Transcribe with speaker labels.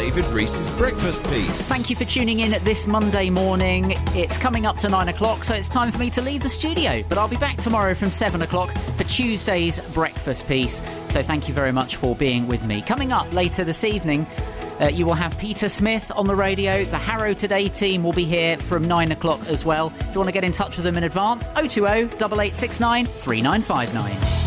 Speaker 1: David Rees's breakfast piece.
Speaker 2: Thank you for tuning in this Monday morning. It's coming up to 9 o'clock, so it's time for me to leave the studio. But I'll be back tomorrow from 7 o'clock for Tuesday's breakfast piece. So thank you very much for being with me. Coming up later this evening, you will have Peter Smith on the radio. The Harrow Today team will be here from 9 o'clock as well. If you want to get in touch with them in advance, 020 8869 3959.